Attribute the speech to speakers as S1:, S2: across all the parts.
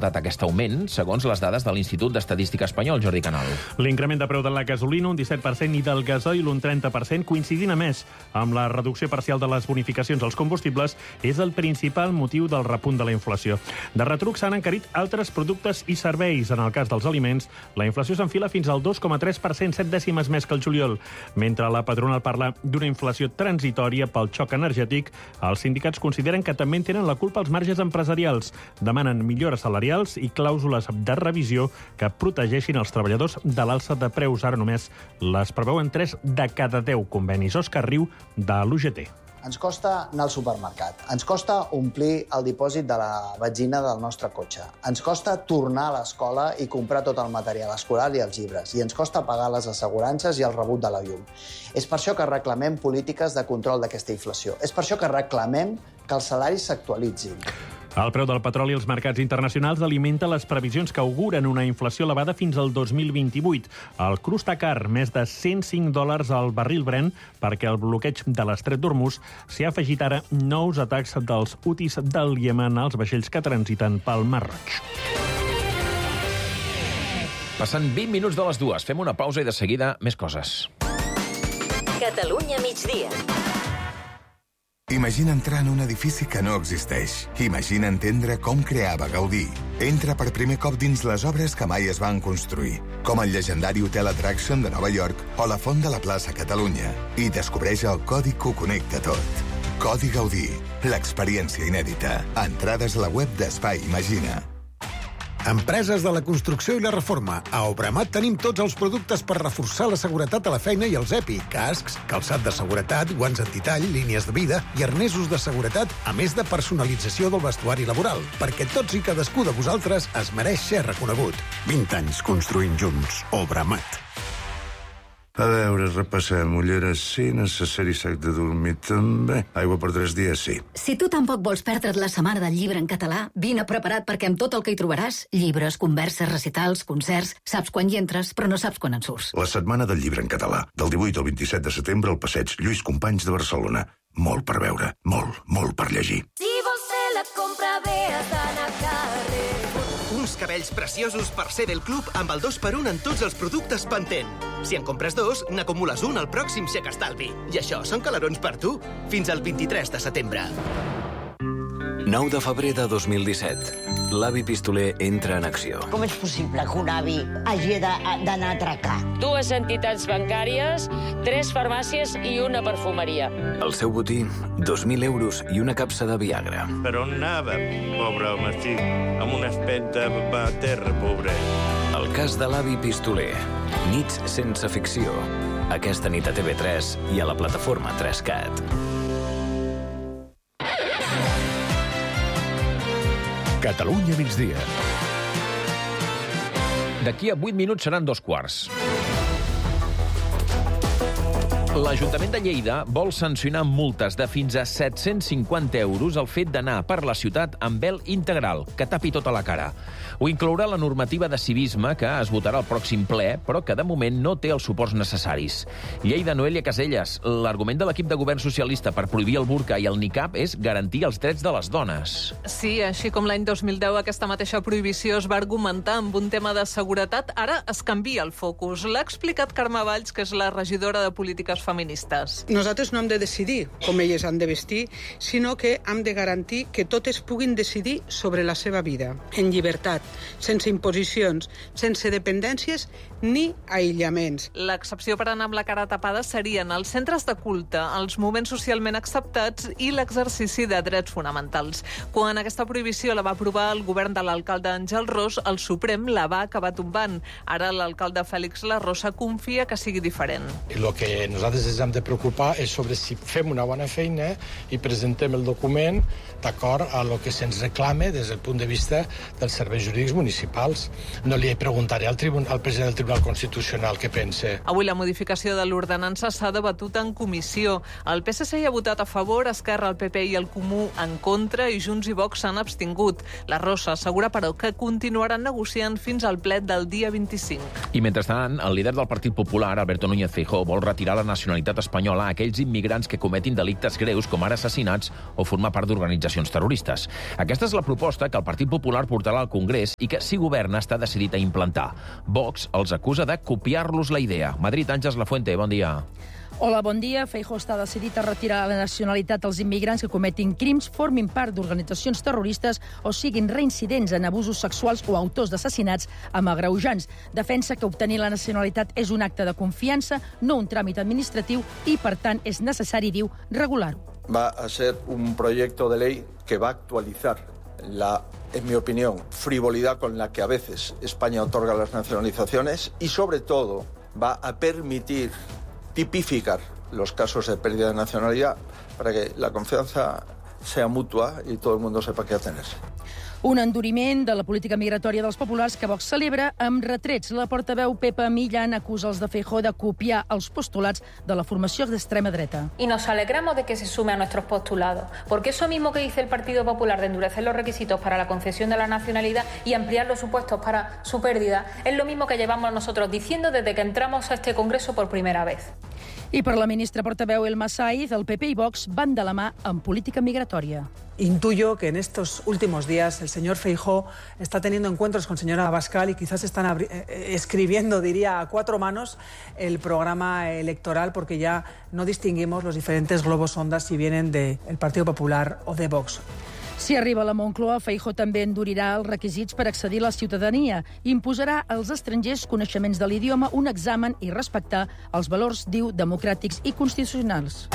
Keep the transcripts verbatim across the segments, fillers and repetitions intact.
S1: portat aquest augment, segons les dades de l'Institut d'Estadística Espanyol, Jordi Canal?
S2: L'increment de preu de la gasolina, un disset per cent, i del gasoil, un trenta per cent, coincidint a més amb la reducció parcial de les bonificacions als combustibles, és el principal motiu del repunt de la inflació. De retruc s'han encarit altres productes i serveis. En el cas dels aliments, la inflació s'enfila fins al dos coma tres per cent, set dècimes més que el juliol. Mentre la patronal parla d'una inflació transitòria pel xoc energètic, els sindicats consideren que també en tenen la culpa els marges empresarials. Demanen millores salarials i clàusules de revisió que protegeixin els treballadors de l'alça de preus. Ara només les preveuen tres de cada deu convenis. Òscar Riu, de l'U G T.
S3: Ens costa anar al supermercat, ens costa omplir el dipòsit de la benzina del nostre cotxe, ens costa tornar a l'escola i comprar tot el material escolar i els llibres, i ens costa pagar les assegurances i el rebut de la llum. És per això que reclamem polítiques de control d'aquesta inflació. És per això que reclamem que els salaris s'actualitzin.
S2: El preu del petroli als mercats internacionals alimenta les previsions que auguren una inflació elevada fins al dos mil vint-i-vuit. El cru està car, més de cent cinc dòlars al barril Brent, perquè el bloqueig de l'estret d'Hormuz s'hi ha afegit ara nous atacs dels hutis del Iemen als vaixells que transiten pel Mar Roig.
S1: Passen vint minuts de les dues. Fem una pausa i de seguida més coses.
S4: Catalunya migdia.
S5: Imagina entrar en un edifici que no existeix. Imagina entendre com creava Gaudí. Entra per primer cop dins les obres que mai es van construir, com el llegendari Hotel Attraction de Nova York o la Font de la Plaça Catalunya. I descobreix el codi que ho connecta tot. Codi Gaudí. L'experiència inèdita. Entrades a la web d'Espai Imagina.
S6: Empreses de la construcció i la reforma. A Obramat tenim tots els productes per reforçar la seguretat a la feina i els E P I. Cascs, calçat de seguretat, guants antitall, línies de vida i arnesos de seguretat, a més de personalització del vestuari laboral. Perquè tots i cadascú de vosaltres es mereix ser reconegut. vint anys construint junts. Obramat.
S7: A veure, repassem. Ulleres sí, necessari sac de dormir també. Aigua per tres dies sí.
S8: Si tu tampoc vols perdre't la setmana del llibre en català, vine preparat perquè amb tot el que hi trobaràs, llibres, converses, recitals, concerts, saps quan hi entres, però no saps quan en surts.
S7: La setmana del llibre en català, del divuit al vint-i-set de setembre al passeig Lluís Companys de Barcelona. Molt per veure, molt, molt per llegir.
S4: Si vols fer la compra bé, has d'anar a carrer.
S9: Uns cabells preciosos per ser del club amb el dos per un en tots els productes Pantene. Si en compres dos, n'acumules un al pròxim xec estalvi. I això són calarons per tu. Fins al vint-i-tres de setembre.
S10: nou de febrer de dos mil disset. L'avi pistoler entra en acció.
S11: Com és possible que un avi hagi d'anar a atracar?
S12: Dues entitats bancàries, tres farmàcies i una perfumeria.
S10: El seu botí, dos mil euros i una capsa de Viagra.
S13: Per on anàvem, pobre home, sí, amb una espenta a terra, pobre.
S10: El cas de l'avi pistoler. Nits sense ficció. Aquesta nit a T V tres i a la plataforma tres cat.
S1: Catalunya migdia. D'aquí a vuit minuts seran dos quarts. L'Ajuntament de Lleida vol sancionar multes de fins a set-cents cinquanta euros el fet d'anar per la ciutat amb vel integral, que tapi tota la cara. Ho inclourà la normativa de civisme que es votarà al pròxim ple, però que de moment no té els suports necessaris. Lleida, Noelia Caselles, l'argument de l'equip de govern socialista per prohibir el burca i el niqab és garantir els drets de les dones.
S14: Sí, així com l'any dos mil deu aquesta mateixa prohibició es va argumentar amb un tema de seguretat, ara es canvia el focus. L'ha explicat Carme Valls, que és la regidora de Polítiques Feministes.
S15: Nosaltres no hem de decidir com elles han de vestir, sinó que hem de garantir que totes puguin decidir sobre la seva vida, en llibertat, sense imposicions, sense dependències ni aïllaments.
S14: L'excepció per anar amb la cara tapada serien els centres de culte, els moments socialment acceptats i l'exercici de drets fonamentals. Quan aquesta prohibició la va aprovar el govern de l'alcalde Àngel Ros, el Suprem la va acabar tombant. Ara l'alcalde Fèlix Larrosa confia que sigui diferent.
S16: El que nosaltres ens hem de preocupar és sobre si fem una bona feina i presentem el document d'acord a lo que se'ns reclama des del punt de vista dels serveis jurídics municipals. No li preguntaré al, tribun al president del Tribunal Constitucional què pensa.
S14: Avui la modificació de l'ordenança s'ha debatut en comissió. El P S C hi ha votat a favor, Esquerra, el P P i el Comú en contra i Junts i Vox s'han abstingut. La Rosa assegura, però, que continuaran negociant fins al ple del dia vint-i-cinc.
S1: I mentrestant, el líder del Partit Popular, Alberto Núñez Feijóo, vol retirar la nacionalitat nacionalitat espanyola a aquells immigrants que cometin delictes greus, com ara assassinats o formar part d'organitzacions terroristes. Aquesta és la proposta que el Partit Popular portarà al Congrés i que, si governa, està decidit a implantar. Vox els acusa de copiar-los la idea. Madrid, Àngels Lafuente, bon dia.
S17: Hola, bon dia. Feijóo està decidit a retirar la nacionalitat als immigrants que cometin crims, formin part d'organitzacions terroristes o siguin reincidents en abusos sexuals o autors d'assassinats amb agreujants. Defensa que obtenir la nacionalitat és un acte de confiança, no un tràmit administratiu i, per tant, és necessari, diu, regular-ho.
S18: Va a ser un proyecto de ley que va a actualizar la, en mi opinión, frivolidad con la que a veces España otorga las nacionalizaciones y, sobre todo, va a permitir tipificar los casos de pérdida de nacionalidad para que la confianza sea mutua y todo el mundo sepa qué atenerse.
S17: Un enduriment de la política migratòria dels populars que Vox celebra amb retrets. La portaveu Pepa Millán acusa els de Feijóo de copiar els postulats de la formació d'extrema dreta.
S19: Y nos alegramos de que se sume a nuestros postulados, porque eso mismo que dice el Partido Popular de endurecer los requisitos para la concesión de la nacionalidad y ampliar los supuestos para su pérdida, es lo mismo que llevamos nosotros diciendo desde que entramos a este Congreso por primera vez.
S17: I per la ministra portaveu Elma Saiz, el P P i Vox van de la mà en política migratòria.
S20: Intuyo que en estos últimos días el señor Feijóo está teniendo encuentros con señora Abascal y quizás están escribiendo, diría, a cuatro manos el programa electoral, porque ya no distinguimos los diferentes globos sondas si vienen del Partido Popular o de Vox.
S17: Si arriba a la Moncloa, Feijóo també endurirà els requisits per accedir a la ciutadania. Imposarà als estrangers coneixements de l'idioma, un examen i respectar els valors, diu, democràtics i constitucionals.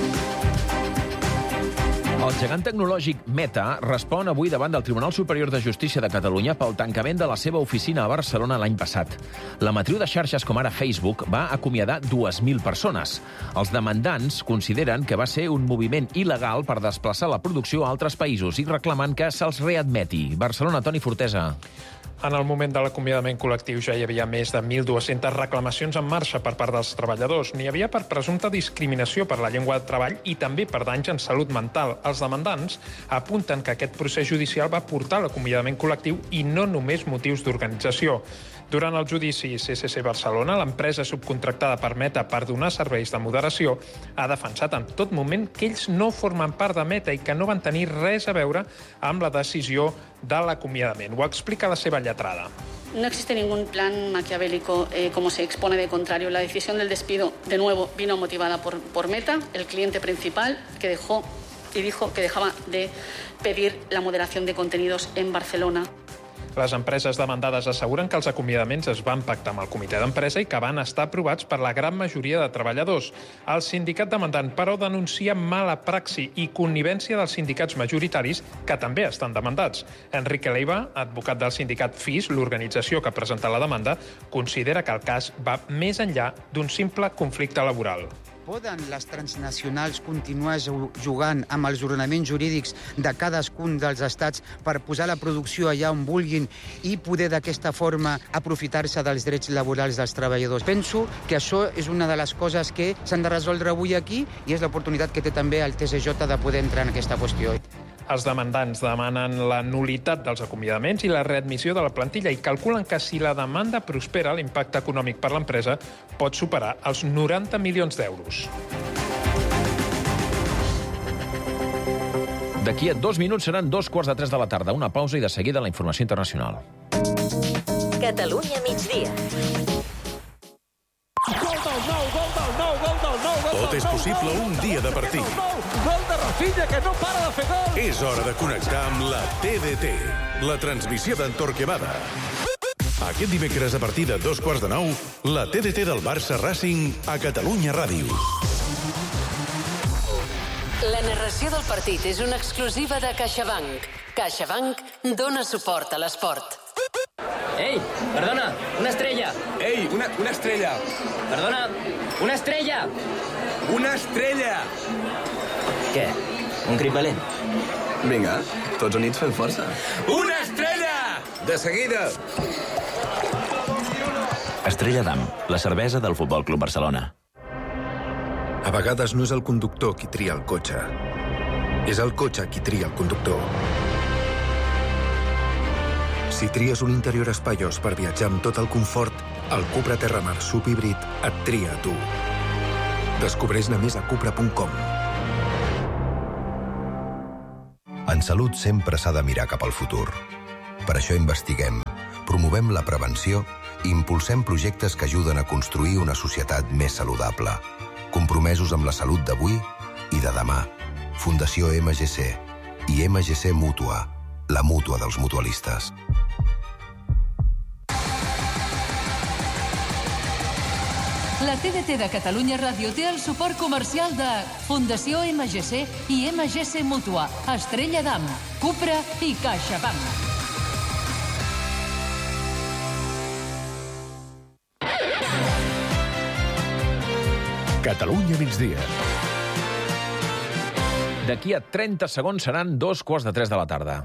S1: El gegant tecnològic Meta respon avui davant del Tribunal Superior de Justícia de Catalunya pel tancament de la seva oficina a Barcelona l'any passat. La matriu de xarxes com ara Facebook va acomiadar dues mil persones. Els demandants consideren que va ser un moviment il·legal per desplaçar la producció a altres països i reclamen que se'ls readmeti. Barcelona, Toni Fortesa.
S21: En el moment de l'acomiadament col·lectiu ja hi havia més de mil dues-centes reclamacions en marxa per part dels treballadors. N'hi havia per presumpta discriminació per la llengua de treball i també per danys en salut mental. Els demandants apunten que aquest procés judicial va portar l'acomiadament col·lectiu i no només motius d'organització. Durant el judici C C C Barcelona, l'empresa subcontractada per Meta per donar serveis de moderació ha defensat en tot moment que ells no formen part de Meta i que no van tenir res a veure amb la decisió de l'acomiadament. Ho explica la seva lletrada.
S22: No existe ningún plan maquiavélico, eh, como se expone de contrario. La decisión del despido, de nuevo, vino motivada por, por Meta, el cliente principal, que dejó y dijo que dejaba de pedir la moderación de contenidos en Barcelona.
S21: Les empreses demandades asseguren que els acomiadaments es van pactar amb el comitè d'empresa i que van estar aprovats per la gran majoria de treballadors. El sindicat demandant, però, denuncia mala praxi i connivència dels sindicats majoritaris, que també estan demandats. Enrique Leiva, advocat del sindicat F I S, l'organització que presenta la demanda, considera que el cas va més enllà d'un simple conflicte laboral.
S23: Poden les transnacionals continuar jugant amb els ordenaments jurídics de cadascun dels estats per posar la producció allà on vulguin i poder d'aquesta forma aprofitar-se dels drets laborals dels treballadors? Penso que això és una de les coses que s'han de resoldre avui aquí i és l'oportunitat que té també el T S J de poder entrar en aquesta qüestió.
S21: Els demandants demanen la nulitat dels acomiadaments i la readmissió de la plantilla i calculen que si la demanda prospera, l'impacte econòmic per l'empresa pot superar els noranta milions d'euros.
S1: D'aquí a dos minuts seran dos quarts de tres de la tarda. Una pausa i de seguida la informació internacional.
S4: Catalunya migdia.
S24: Gol del nou, gol del nou, gol del nou, gol
S25: Tot és possible un dia de partit.
S24: Gol de Rafinha, que no para de fer gol.
S25: És hora de connectar amb la T D T, la transmissió d'en Torquemada. Aquest dimecres a partir de dos quarts de nou, la T D T del Barça Racing a Catalunya Ràdio.
S26: La narració del partit és una exclusiva de CaixaBank. CaixaBank dona suport a l'esport.
S27: Ei, perdona, una estrella.
S28: Ei, una, una estrella.
S27: Perdona, una estrella.
S28: Una estrella.
S27: Què? Un crit valent?
S28: Vinga, tots units fem força. Una estrella! De seguida.
S10: Estrella d'Am, la cervesa del Futbol Club Barcelona.
S29: A vegades no és el conductor qui tria el cotxe. És el cotxe qui tria el conductor. Si tries un interior espaiós per viatjar amb tot el confort, el Cupra Terramar subhíbrid et tria a tu. Descobreix-ne més a cupra punt com.
S2: En salut sempre s'ha de mirar cap al futur. Per això investiguem, promovem la prevenció i impulsem projectes que ajuden a construir una societat més saludable. Compromesos amb la salut d'avui i de demà. Fundació M G C i M G C Mútua, la mútua dels mutualistes.
S26: La T D T de Catalunya Ràdio té el suport comercial de Fundació M G C i M G C Mútua, Estrella Damm, Cupra i CaixaBank.
S25: Catalunya migdia.
S1: D'aquí a trenta segons seran dos quarts de tres de la tarda.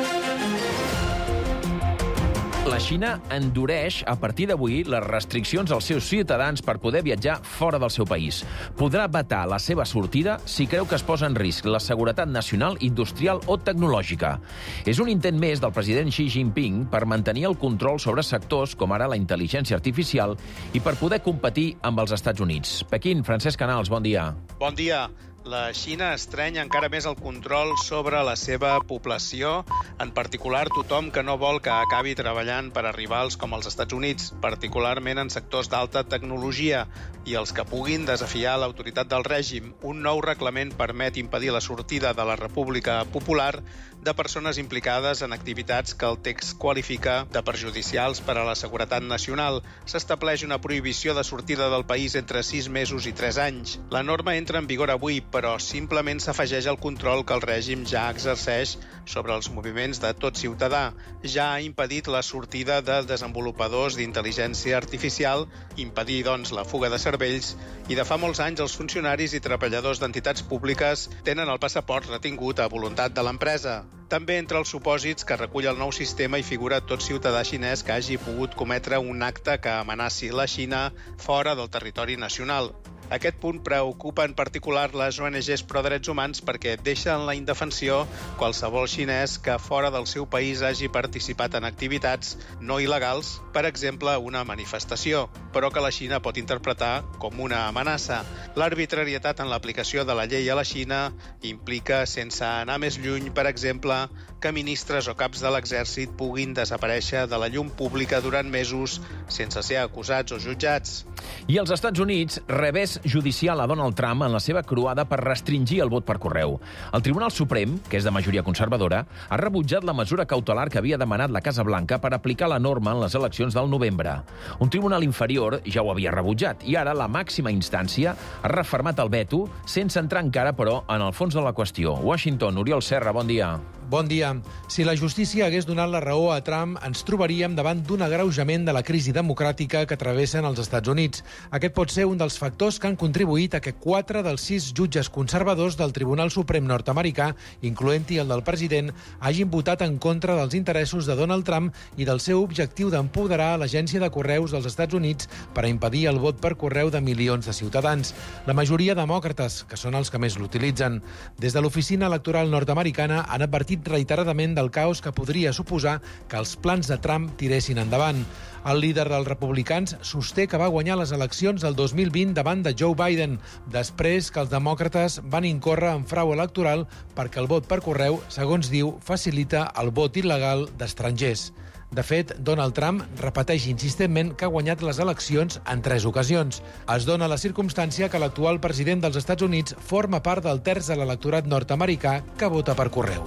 S1: La Xina endureix a partir d'avui les restriccions als seus ciutadans per poder viatjar fora del seu país. Podrà vetar la seva sortida si creu que es posa en risc la seguretat nacional, industrial o tecnològica. És un intent més del president Xi Jinping per mantenir el control sobre sectors com ara la intel·ligència artificial i per poder competir amb els Estats Units. Pequín, Francesc Canals, bon dia.
S3: Bon dia. La Xina estreny encara més el control sobre la seva població, en particular tothom que no vol que acabi treballant per a rivals com els Estats Units, particularment en sectors d'alta tecnologia, i els que puguin desafiar l'autoritat del règim. Un nou reglament permet impedir la sortida de la República Popular de persones implicades en activitats que el text qualifica de perjudicials per a la seguretat nacional. S'estableix una prohibició de sortida del país entre sis mesos i tres anys. La norma entra en vigor avui, però simplement s'afegeix el control que el règim ja exerceix sobre els moviments de tot ciutadà. Ja ha impedit la sortida de desenvolupadors d'intel·ligència artificial, impedir, doncs, la fuga de cervells, i de fa molts anys els funcionaris i treballadors d'entitats públiques tenen el passaport retingut a voluntat de l'empresa. També entre els supòsits que recull el nou sistema hi figura tot ciutadà xinès que hagi pogut cometre un acte que amenaci la Xina fora del territori nacional. Aquest punt preocupa en particular les O N Ges pro-drets humans perquè deixa en la indefensió qualsevol xinès que fora del seu país hagi participat en activitats no il·legals, per exemple una manifestació, però que la Xina pot interpretar com una amenaça. L'arbitrarietat en l'aplicació de la llei a la Xina implica, sense anar més lluny, per exemple, que ministres o caps de l'exèrcit puguin desaparèixer de la llum pública durant mesos sense ser acusats o jutjats.
S1: I als Estats Units, revés judicial a Donald Trump en la seva croada per restringir el vot per correu. El Tribunal Suprem, que és de majoria conservadora, ha rebutjat la mesura cautelar que havia demanat la Casa Blanca per aplicar la norma en les eleccions del novembre. Un tribunal inferior ja ho havia rebutjat i ara la màxima instància ha refermat el veto sense entrar encara, però, en el fons de la qüestió. Washington, Oriol Serra, bon dia.
S5: Bon dia. Si la justícia hagués donat la raó a Trump, ens trobaríem davant d'un agreujament de la crisi democràtica que travessen els Estats Units. Aquest pot ser un dels factors que han contribuït a que quatre dels sis jutges conservadors del Tribunal Suprem nord-americà, incloent-hi el del president, hagin votat en contra dels interessos de Donald Trump i del seu objectiu d'empoderar l'Agència de Correus dels Estats Units per a impedir el vot per correu de milions de ciutadans. La majoria demòcrates, que són els que més l'utilitzen. Des de l'oficina electoral nord-americana han advertit reiteradament del caos que podria suposar que els plans de Trump tiressin endavant. El líder dels republicans sosté que va guanyar les eleccions del dos mil vint davant de Joe Biden, després que els demòcrates van incórrer en frau electoral perquè el vot per correu, segons diu, facilita el vot il·legal d'estrangers. De fet, Donald Trump repeteix insistentment que ha guanyat les eleccions en tres ocasions. Es dona la circumstància que l'actual president dels Estats Units forma part del terç de l'electorat nord-americà que vota per correu.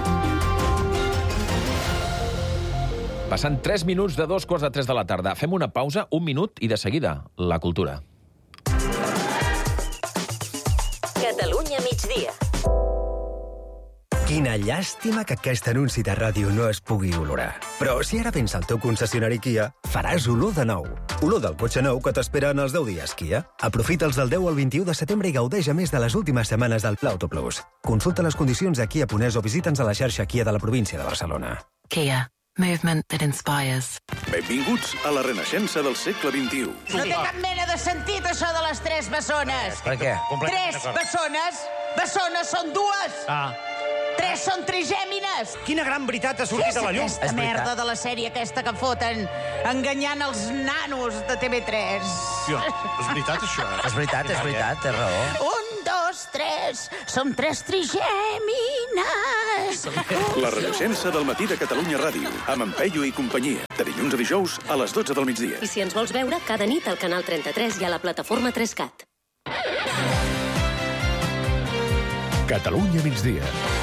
S1: Passant tres minuts de dos quarts de tres de la tarda. Fem una pausa, un minut, i de seguida, la cultura.
S26: Catalunya migdia.
S6: Quina llàstima que aquest anunci de ràdio no es pugui olorar. Però si ara vens al teu concessionari Kia, faràs olor de nou. Olor del cotxe nou que t'espera en els deu dies Kia. Aprofita'ls del deu al vint-i-u de setembre i gaudeix a més de les últimes setmanes del Pla Auto Plus. Consulta les condicions a Kia Ponès o visita'ns a la xarxa Kia de la província de Barcelona.
S26: Kia. Movement that inspires.
S25: Benvinguts a la renaixença del segle vint-i-u.
S7: No té cap mena de sentit, això de les tres bessones.
S5: Per què?
S7: Tres bessones? Bessones són dues.
S5: Ah.
S7: Tres tres són trigèmines!
S8: Quina gran veritat ha sortit a la llum!
S7: Aquesta merda de la sèrie aquesta que foten enganyant els nanos de T V tres.
S8: Hòstia, és veritat, això?
S9: És veritat, és veritat, té raó.
S7: Un, dos, tres, som tres trigèmines!
S25: La renaixença del matí de Catalunya Ràdio, amb en Peyu i companyia, de dilluns a dijous a les dotze del migdia.
S11: I si ens vols veure, cada nit al canal trenta-tres i a la plataforma tres cat.
S25: Catalunya migdia.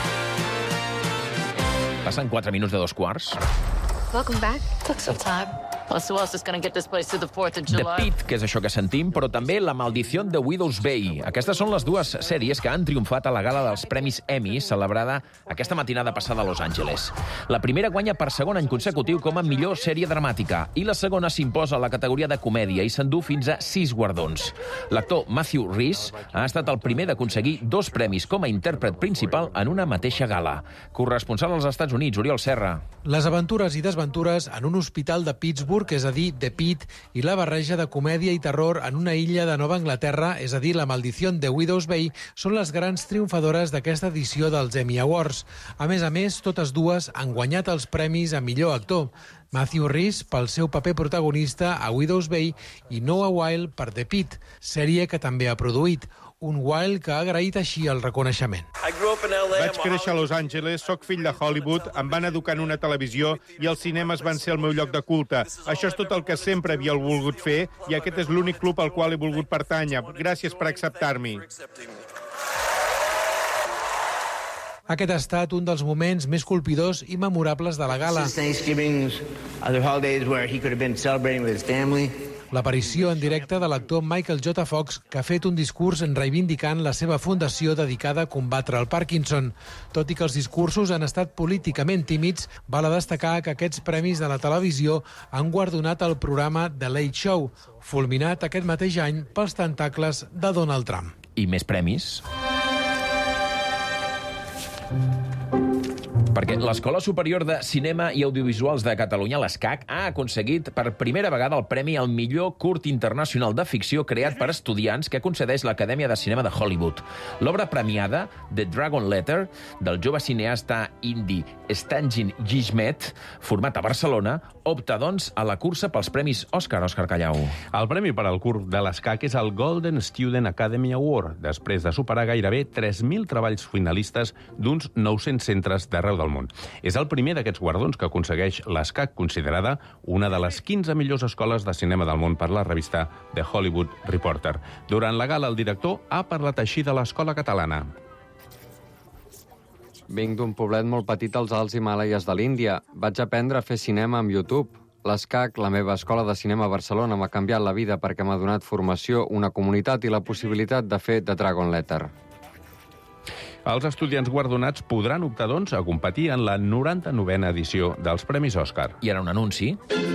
S1: Passen quatre minuts de dos quarts.
S12: Welcome back. Took some time. Plus, who else is going to get this place to the fourth of
S1: The
S12: July?
S1: Pitt, que és això que sentim, però també La maldició de Widow's Bay. Aquestes són les dues sèries que han triomfat a la gala dels Premis Emmy, celebrada aquesta matinada passada a Los Angeles. La primera guanya per segon any consecutiu com a millor sèrie dramàtica i la segona s'imposa a la categoria de comèdia i s'endú fins a sis guardons. L'actor Matthew Rhys ha estat el primer d'aconseguir dos premis com a intèrpret principal en una mateixa gala. Corresponsal als Estats Units, Oriol Serra.
S5: Les aventures i desventures en un hospital de Pittsburgh, és a dir, The Pitt, i la barreja de comèdia i terror en una illa de Nova Anglaterra, és a dir, La maldició de Widow's Bay, són les grans triomfadores d'aquesta edició dels Emmy Awards. A més a més, totes dues han guanyat els premis a millor actor. Matthew Rhys pel seu paper protagonista a Widow's Bay i Noah Wyle per The Pitt, sèrie que també ha produït. Un Wyle que ha agraït així el reconeixement.
S13: Vaig créixer a Los Angeles, sóc fill de Hollywood, em van educar en una televisió i els cinemes van ser el meu lloc de culte. Això és tot el que sempre havia volgut fer i aquest és l'únic club al qual he volgut pertànyer. Gràcies per acceptar-m'hi.
S5: Aquest ha estat un dels moments més colpidors i memorables de la gala. L'aparició en directe de l'actor Michael J. Fox, que ha fet un discurs reivindicant la seva fundació dedicada a combatre el Parkinson. Tot i que els discursos han estat políticament tímids, val a destacar que aquests premis de la televisió han guardonat el programa The Late Show, fulminat aquest mateix any pels tentacles de Donald Trump.
S1: I més premis? Perquè l'Escola Superior de Cinema i Audiovisuals de Catalunya, l'ESCAC, ha aconseguit per primera vegada el premi al millor curt internacional de ficció creat per estudiants que concedeix l'Acadèmia de Cinema de Hollywood. L'obra premiada, The Dragon Letter, del jove cineasta indi Stanley Gishmet, format a Barcelona, opta, doncs, a la cursa pels premis Òscar, Òscar Callau.
S14: El premi per al curt de l'ESCAC és el Golden Student Academy Award, després de superar gairebé tres mil treballs finalistes d'uns nou-cents centres d'arreu del món. És el primer d'aquests guardons que aconsegueix l'ESCAC, considerada una de les quinze millors escoles de cinema del món per la revista The Hollywood Reporter. Durant la gala, el director ha parlat així de l'escola catalana.
S15: Vinc d'un poblet molt petit als Alts Himàlaies de l'Índia. Vaig aprendre a fer cinema amb YouTube. L'ESCAC, la meva escola de cinema a Barcelona, m'ha canviat la vida perquè m'ha donat formació, una comunitat i la possibilitat de fer The Dragon Letter.
S14: Els estudiants guardonats podran optar, doncs, a competir en la noranta-novena edició dels Premis Òscar.
S1: I ara un anunci.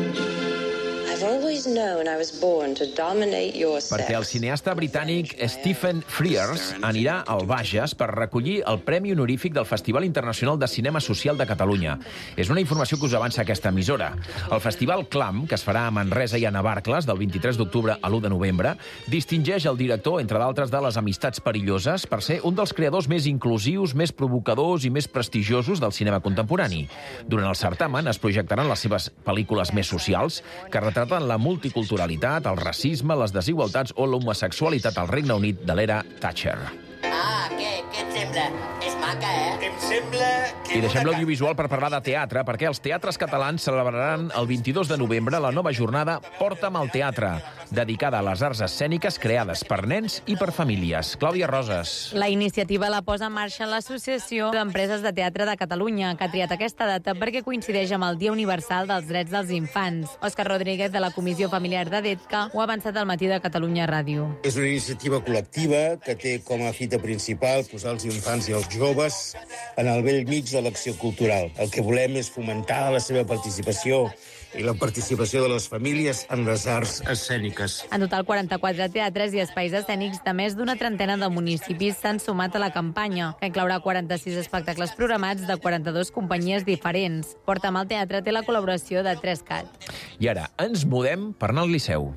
S1: Perquè el cineasta britànic Stephen Frears anirà al Bages per recollir el Premi Honorífic del Festival Internacional de Cinema Social de Catalunya. És una informació que us avança aquesta emissora. El Festival Clam, que es farà a Manresa i a Navarcles del vint-i-tres d'octubre a l'u de novembre, distingeix el director, entre d'altres, de Les Amistats Perilloses per ser un dels creadors més inclusius, més provocadors i més prestigiosos del cinema contemporani. Durant el certamen es projectaran les seves pel·lícules més socials, que retraten la multiculturalitat, el racisme, les desigualtats o l'homosexualitat al Regne Unit de l'era Thatcher.
S7: Ah, què, què et sembla? És maca, eh?
S16: Em sembla que...
S1: I deixem l'audiovisual per parlar de teatre, perquè els teatres catalans celebraran el vint-i-dos de novembre la nova jornada Porta'm al teatre, dedicada a les arts escèniques creades per nens i per famílies. Clàudia Roses.
S18: La iniciativa la posa en marxa l'Associació d'Empreses de Teatre de Catalunya, que ha triat aquesta data perquè coincideix amb el Dia Universal dels Drets dels Infants. Òscar Rodríguez, de la Comissió Familiar de DETCA, ho ha avançat al matí de Catalunya Ràdio.
S30: És una iniciativa col·lectiva que té com a fita principal posar els infants i els joves en el vell mig de l'acció cultural. El que volem és fomentar la seva participació i la participació de les famílies en les arts escèniques.
S18: En total, quaranta-quatre teatres i espais escènics de més d'una trentena de municipis s'han sumat a la campanya, que inclourà quaranta-sis espectacles programats de quaranta-dues companyies diferents. Porta'm al teatre té la col·laboració de tres cat.
S1: I ara ens mudem per anar al Liceu.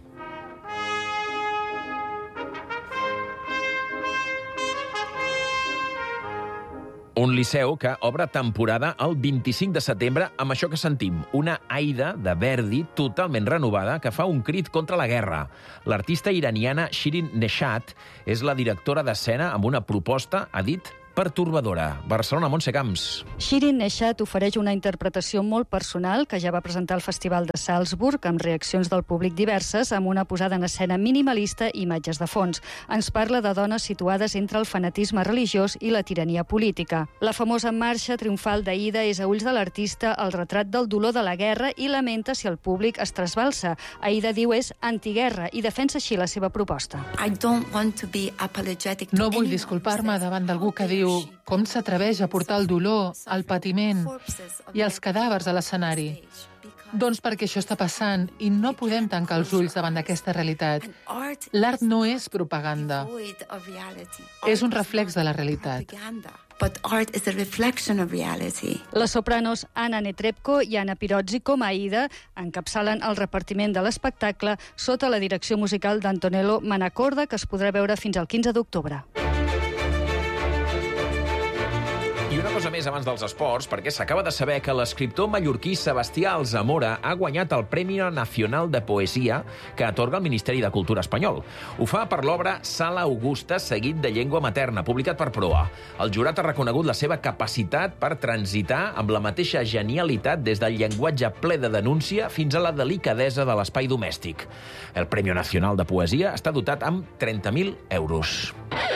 S1: Un Liceu que obre temporada el vint-i-cinc de setembre amb això que sentim, una Aida de Verdi totalment renovada que fa un crit contra la guerra. L'artista iraniana Shirin Neshat és la directora d'escena amb una proposta, ha dit, pertorbadora. Barcelona, Montse Camps.
S4: Shirin Neshat ofereix una interpretació molt personal que ja va presentar al Festival de Salzburg amb reaccions del públic diverses, amb una posada en escena minimalista i imatges de fons. Ens parla de dones situades entre el fanatisme religiós i la tirania política. La famosa marxa triomfal d'Aida és a ulls de l'artista el retrat del dolor de la guerra i lamenta si el públic es trasbalsa. Aida diu és antiguerra i defensa així la seva proposta.
S12: No vull disculpar-me davant d'algú que diu com s'atreveix a portar el dolor, el patiment i els cadàvers a l'escenari. Doncs perquè això està passant i no podem tancar els ulls davant d'aquesta realitat. L'art no és propaganda. És un reflex de la realitat.
S4: Les sopranos Anna Netrebko i Anna Pirozzi com a Aida encapçalen el repartiment de l'espectacle sota la direcció musical d'Antonello Manacorda, que es podrà veure fins al quinze d'octubre.
S1: I una cosa més abans dels esports, perquè s'acaba de saber que l'escriptor mallorquí Sebastià Alzamora ha guanyat el Premi Nacional de Poesia que atorga el Ministeri de Cultura espanyol. Ho fa per l'obra Sala Augusta, seguit de llengua materna, publicat per Proa. El jurat ha reconegut la seva capacitat per transitar amb la mateixa genialitat des del llenguatge ple de denúncia fins a la delicadesa de l'espai domèstic. El Premi Nacional de Poesia està dotat amb trenta mil euros.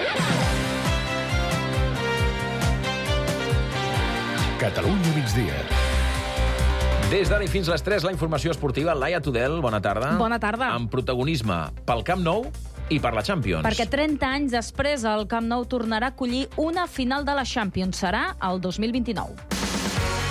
S25: Catalunya migdia.
S1: Des d'ara i fins les tres, la informació esportiva. Laia Tudel, bona tarda.
S16: Bona tarda.
S1: Amb protagonisme pel Camp Nou i per la Champions.
S16: Perquè trenta anys després el Camp Nou tornarà a acollir una final de la Champions. Serà el dos mil vint-i-nou.